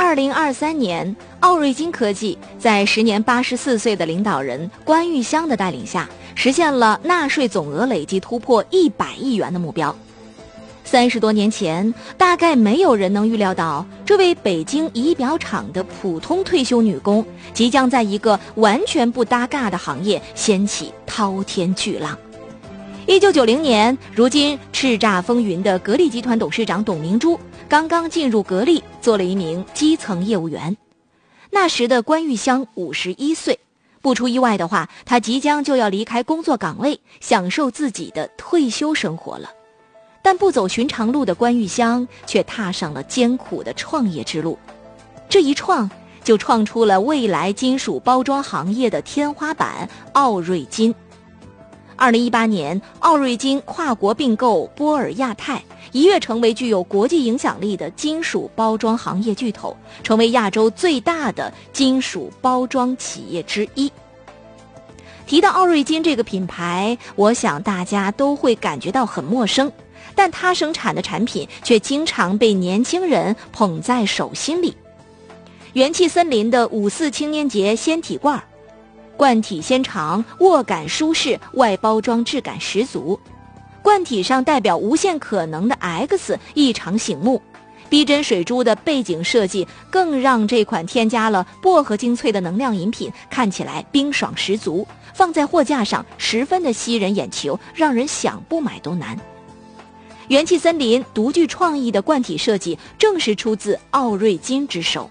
2023年，奥瑞金科技在时年84岁的领导人关玉香的带领下，实现了纳税总额累计突破100亿元的目标。30多年前，大概没有人能预料到，这位北京仪表厂的普通退休女工，即将在一个完全不搭嘎的行业掀起滔天巨浪。1990年，如今叱咤风云的格力集团董事长董明珠刚刚进入格力，做了一名基层业务员。那时的关玉香51岁，不出意外的话，她即将就要离开工作岗位，享受自己的退休生活了。但不走寻常路的关玉香却踏上了艰苦的创业之路，这一创就创出了未来金属包装行业的天花板奥瑞金。2018年，奥瑞金跨国并购波尔亚太，一跃成为具有国际影响力的金属包装行业巨头，成为亚洲最大的金属包装企业之一。提到奥瑞金这个品牌，我想大家都会感觉到很陌生，但它生产的产品却经常被年轻人捧在手心里。元气森林的54青年节纤体罐，罐体纤长，握感舒适，外包装质感十足。罐体上代表无限可能的 X 异常醒目，逼真水珠的背景设计更让这款添加了薄荷精粹的能量饮品看起来冰爽十足，放在货架上十分的吸人眼球，让人想不买都难。元气森林独具创意的罐体设计正是出自奥瑞金之手。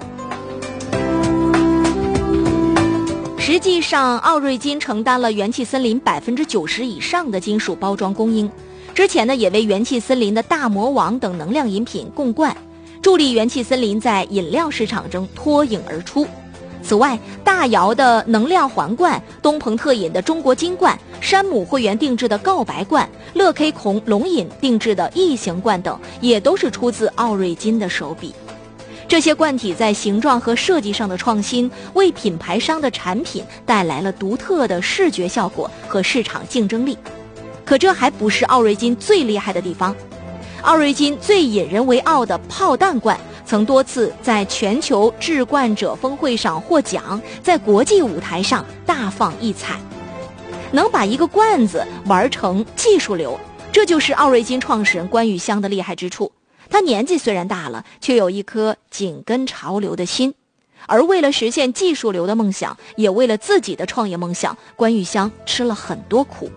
实际上，奥瑞金承担了元气森林90%以上的金属包装供应。之前呢，也为元气森林的大魔王等能量饮品供罐，助力元气森林在饮料市场中脱颖而出。此外，大窑的能量环罐、东鹏特饮的中国金罐、山姆会员定制的告白罐、乐 K 孔龙饮定制的异形罐等，也都是出自奥瑞金的手笔。这些罐体在形状和设计上的创新，为品牌商的产品带来了独特的视觉效果和市场竞争力。可这还不是奥瑞金最厉害的地方。奥瑞金最引人为傲的炮弹罐曾多次在全球制罐者峰会上获奖，在国际舞台上大放异彩。能把一个罐子玩成技术流，这就是奥瑞金创始人关玉香的厉害之处。他年纪虽然大了，却有一颗紧跟潮流的心。而为了实现技术流的梦想，也为了自己的创业梦想，关玉香吃了很多苦。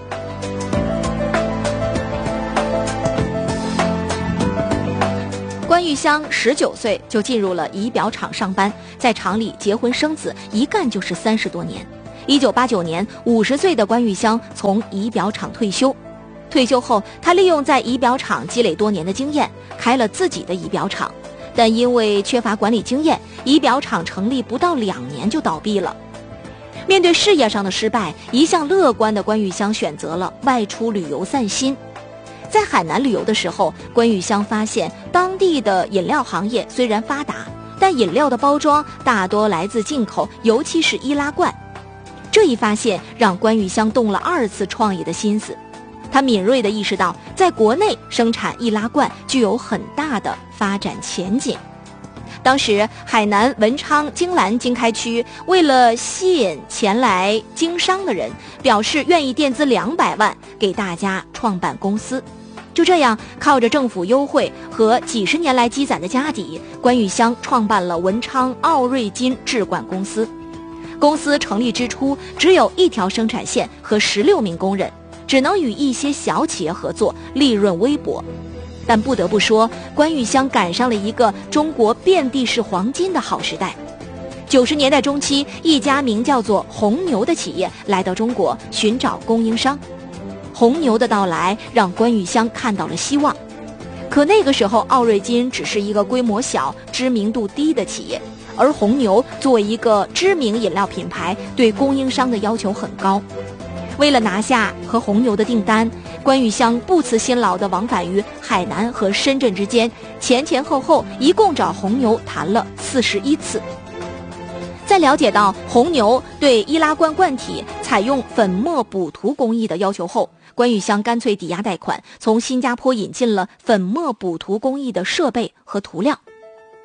关玉香19岁就进入了仪表厂上班，在厂里结婚生子，一干就是30多年。1989年，50岁的关玉香从仪表厂退休。退休后，他利用在仪表厂积累多年的经验，开了自己的仪表厂。但因为缺乏管理经验，仪表厂成立不到2年就倒闭了。面对事业上的失败，一向乐观的关玉香选择了外出旅游散心。在海南旅游的时候，关玉香发现当地的饮料行业虽然发达，但饮料的包装大多来自进口，尤其是易拉罐。这一发现让关玉香动了2次创业的心思。他敏锐地意识到，在国内生产易拉罐具有很大的发展前景。当时，海南文昌金兰经开区为了吸引前来经商的人，表示愿意垫资200万给大家创办公司。就这样，靠着政府优惠和几十年来积攒的家底，关玉香创办了文昌奥瑞金制罐公司。公司成立之初，只有1条生产线和16名工人，只能与一些小企业合作，利润微薄。但不得不说，关玉香赶上了一个中国遍地是黄金的好时代。90年代中期，一家名叫做红牛的企业来到中国寻找供应商。红牛的到来让关玉香看到了希望。可那个时候，奥瑞金只是一个规模小、知名度低的企业，而红牛作为一个知名饮料品牌，对供应商的要求很高。为了拿下和红牛的订单，关玉香不辞辛劳地往返于海南和深圳之间，前后一共找红牛谈了41次。在了解到红牛对易拉罐罐体采用粉末补涂工艺的要求后，关玉香干脆抵押贷款，从新加坡引进了粉末补涂工艺的设备和涂料。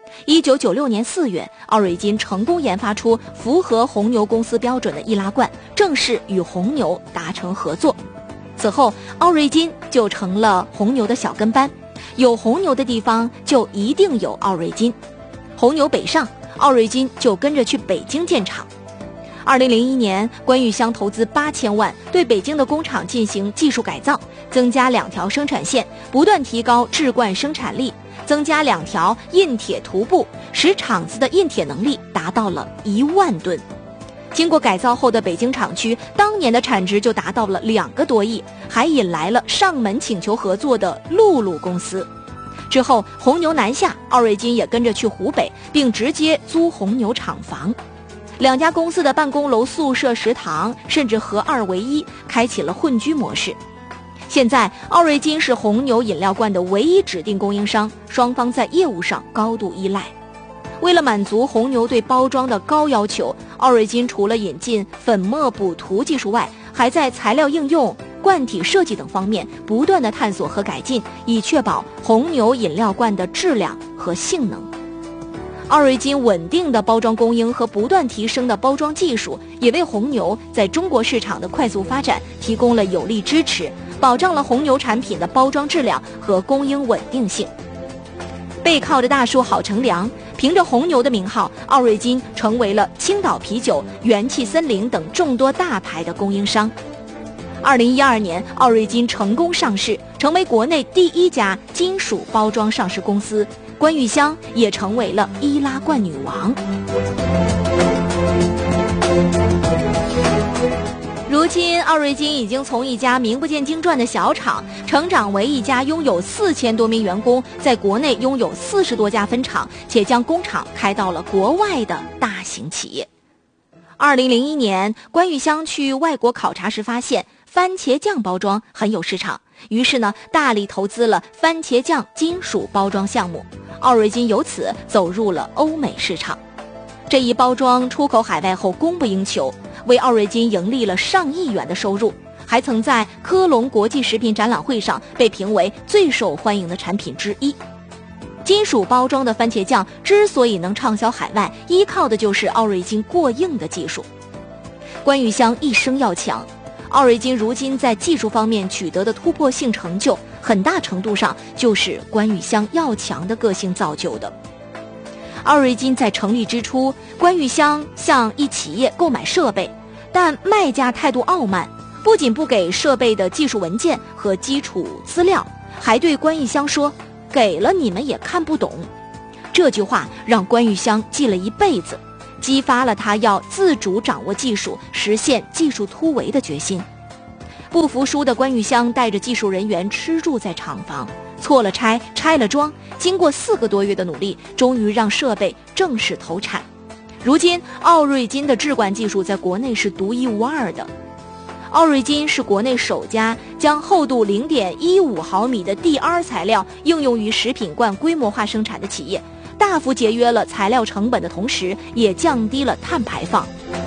1996年4月，奥瑞金成功研发出符合红牛公司标准的易拉罐，正式与红牛达成合作。此后，奥瑞金就成了红牛的小跟班，有红牛的地方就一定有奥瑞金。红牛北上，奥瑞金就跟着去北京建厂。2001年，关玉香投资8000万，对北京的工厂进行技术改造，增加2条生产线，不断提高制罐生产力，增加2条印铁涂布，使厂子的印铁能力达到了1万吨。经过改造后的北京厂区，当年的产值就达到了2个多亿，还引来了上门请求合作的露露公司。之后，红牛南下，奥瑞金也跟着去湖北，并直接租红牛厂房。2家公司的办公楼、宿舍、食堂甚至合2为1，开启了混居模式。现在，奥瑞金是红牛饮料罐的唯一指定供应商，双方在业务上高度依赖。为了满足红牛对包装的高要求，奥瑞金除了引进粉末补涂技术外，还在材料应用、罐体设计等方面不断地探索和改进，以确保红牛饮料罐的质量和性能。奥瑞金稳定的包装供应和不断提升的包装技术，也为红牛在中国市场的快速发展提供了有力支持，保障了红牛产品的包装质量和供应稳定性。背靠着大树好乘凉，凭着红牛的名号，奥瑞金成为了青岛啤酒、元气森林等众多大牌的供应商。2012年，奥瑞金成功上市，成为国内第1家金属包装上市公司，关玉香也成为了易拉罐女王。如今，奥瑞金已经从一家名不见经传的小厂，成长为一家拥有4000多名员工，在国内拥有40多家分厂，且将工厂开到了国外的大型企业。2001年，关玉香去外国考察时发现，番茄酱包装很有市场，于是大力投资了番茄酱金属包装项目。奥瑞金由此走入了欧美市场。这一包装出口海外后供不应求，为奥瑞金盈利了上亿元的收入，还曾在科隆国际食品展览会上被评为最受欢迎的产品之一。金属包装的番茄酱之所以能畅销海外，依靠的就是奥瑞金过硬的技术。关玉香一生要强，奥瑞金如今在技术方面取得的突破性成就，很大程度上就是关玉香要强的个性造就的。奥瑞金在成立之初，关玉香向一企业购买设备，但卖家态度傲慢，不仅不给设备的技术文件和基础资料，还对关玉香说：“给了你们也看不懂。”这句话让关玉香记了一辈子，激发了他要自主掌握技术、实现技术突围的决心。不服输的关玉香带着技术人员吃住在厂房，错了拆，拆了装，经过4个多月的努力，终于让设备正式投产。如今，奥瑞金的制罐技术在国内是独一无二的。奥瑞金是国内首家将厚度0.15毫米的DR材料应用于食品罐规模化生产的企业，大幅节约了材料成本的同时，也降低了碳排放。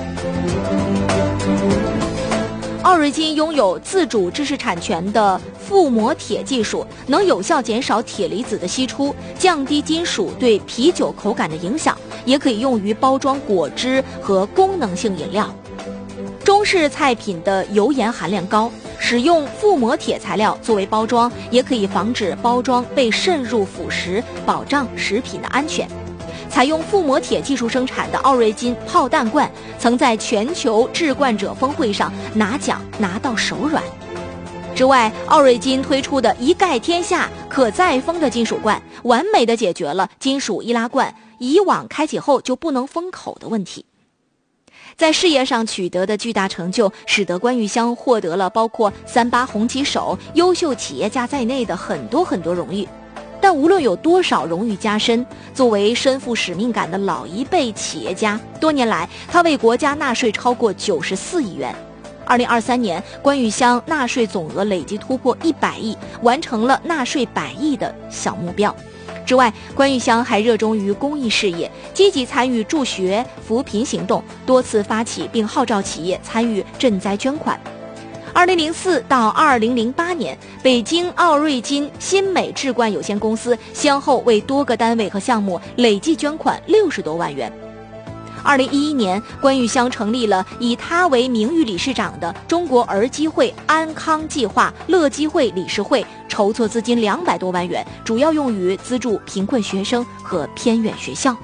奥瑞金拥有自主知识产权的覆膜铁技术，能有效减少铁离子的析出，降低金属对啤酒口感的影响，也可以用于包装果汁和功能性饮料。中式菜品的油盐含量高，使用覆膜铁材料作为包装，也可以防止包装被渗入腐蚀，保障食品的安全。采用覆膜铁技术生产的奥瑞金炮弹罐曾在全球制罐者峰会上拿奖拿到手软。之外，奥瑞金推出的一盖天下可再封的金属罐，完美地解决了金属易拉罐以往开启后就不能封口的问题。在事业上取得的巨大成就，使得关玉香获得了包括38红旗手、优秀企业家在内的很多荣誉。但无论有多少荣誉加身，作为身负使命感的老一辈企业家，多年来他为国家纳税超过94亿元。2023年，关玉香纳税总额累计突破100亿，完成了纳税100亿的小目标。之外，关玉香还热衷于公益事业，积极参与助学扶贫行动，多次发起并号召企业参与赈灾捐款。 2004到2008年，北京奥瑞金新美智冠有限公司先后为多个单位和项目累计捐款60多万元。2011年，关玉香成立了以他为名誉理事长的中国儿基会安康计划乐基会理事会，筹措资金200多万元，主要用于资助贫困学生和偏远学校。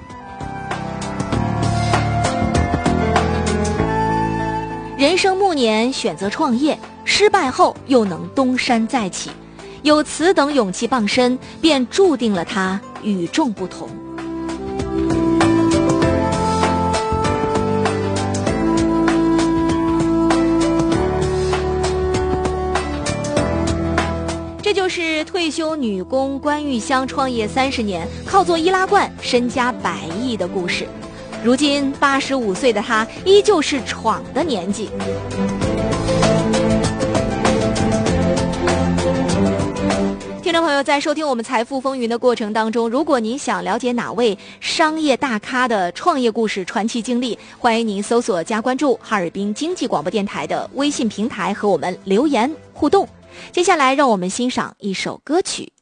人生暮年选择创业，失败后又能东山再起，有此等勇气傍身，便注定了他与众不同。这就是退休女工关玉香创业30年，靠做易拉罐身家100亿的故事。如今85岁的她依旧是闯的年纪。听众朋友，在收听我们财富风云的过程当中，如果您想了解哪位商业大咖的创业故事、传奇经历，欢迎您搜索加关注哈尔滨经济广播电台的微信平台和我们留言互动。接下来让我们欣赏一首歌曲。